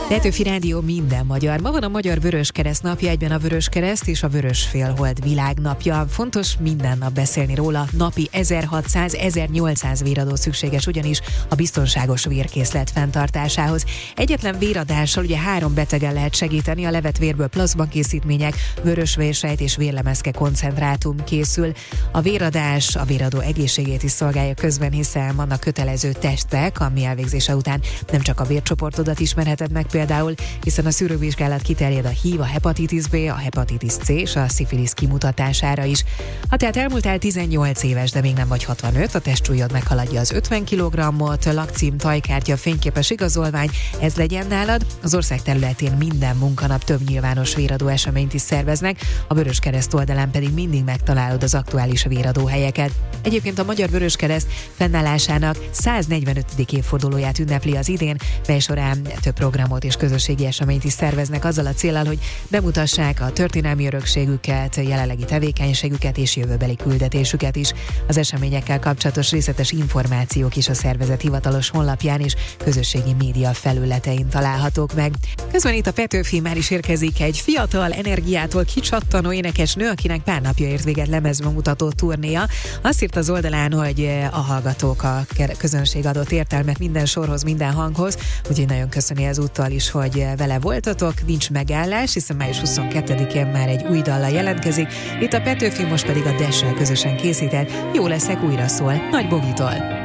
Petőfi Rádió minden magyar. Ma van a Magyar Vöröskereszt napja, egyben a Vöröskereszt és a Vörösfélhold világnapja. Fontos minden nap beszélni róla. Napi 1600-1800 véradó szükséges ugyanis a biztonságos vérkészlet fenntartásához. Egyetlen véradással ugye 3 betegen lehet segíteni, a levett vérből plazmakészítmények, vörösvérsejt és vérlemezke koncentrátum készül. A véradás a véradó egészségét is szolgálja közben, hiszen vannak kötelező tesztek, ami elvégzése után nem csak a vércsoportodat ismerheted meg például, hiszen a szűrővizsgálat kiterjed a HIV, a hepatitis B, a hepatitis C és a szifilisz kimutatására is. Ha tehát elmúltál 18 éves, de még nem vagy 65, a testsúlyod meghaladja az 50 kg-ot, lakcím, tajkártya, fényképes igazolvány, ez legyen nálad. Az ország területén minden munkanap több nyilvános véradó eseményt is szerveznek, a Vöröskereszt oldalán pedig mindig megtalálod az aktuális véradóhelyeket. Egyébként a Magyar Vöröskereszt fennállásának 145. évfordulóját ünnepli az idén, mely során több programot és közösségi eseményt is szerveznek azzal a céllal, hogy bemutassák a történelmi örökségüket, jelenlegi tevékenységüket és jövőbeli küldetésüket is. Az eseményekkel kapcsolatos részletes információk is a szervezet hivatalos honlapján és közösségi média felületein találhatók meg. Közben itt a Petőfi már is érkezik egy fiatal, energiától kicsattanó énekesnő, akinek pár napja ért véget lemezbemutató turnéja. Azt írt az oldalán, hogy a hallgatók, a közönség adott értelmet minden sorhoz, minden hanghoz, úgyhogy nagyon köszöni ezúttal is, hogy vele voltatok, nincs megállás, hiszen május 22-én már egy új dallal jelentkezik. Itt a Petőfi, most pedig a Dessel közösen készített Jó leszek újra szól, Nagy Bogitól.